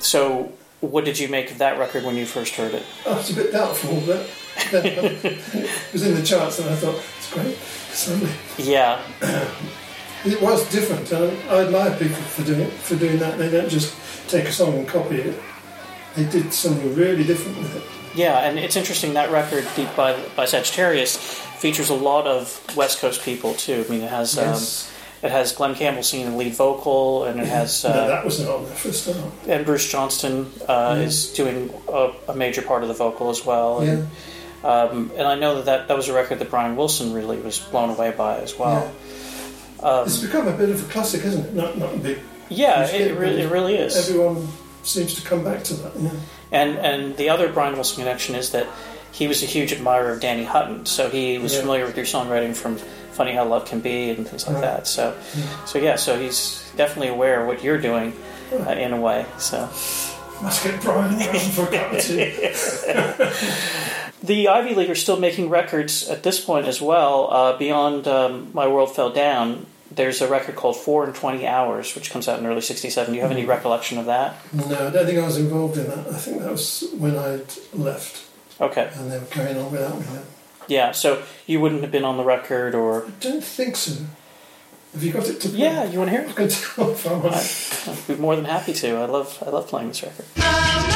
So, what did you make of that record when you first heard it? I was a bit doubtful, but it was in the charts, and I thought, it's great, it's lovely. Yeah. It was different. I admire people for doing that. They don't just take a song and copy it. They did something really different with it. Yeah, and it's interesting, that record, Deep by Sagittarius, features a lot of West Coast people, too. I mean, it has... Yes. It has Glenn Campbell singing the lead vocal, and it has... no, that was not on there first time. And Bruce Johnston is doing a major part of the vocal as well. And, and I know that was a record that Brian Wilson really was blown away by as well. Yeah. It's become a bit of a classic, isn't it? Not a big... Yeah, it really is. Everyone seems to come back to that, yeah. And the other Brian Wilson connection is that he was a huge admirer of Danny Hutton, so he was familiar with your songwriting from Funny How Love Can Be and things like that. So he's definitely aware of what you're doing in a way. So must get Brian around for a cup of tea. The Ivy League are still making records at this point as well. Beyond My World Fell Down, there's a record called 4 and 20 Hours, which comes out in early '67. Do you have any recollection of that? No, I don't think I was involved in that. I think that was when I'd left. Okay. And they were carrying on without me then. Yeah, so you wouldn't have been on the record, or... I don't think so. Have you got it to play? Yeah, you want to hear it? I can tell if I'm on it. I'd be more than happy to. I love playing this record.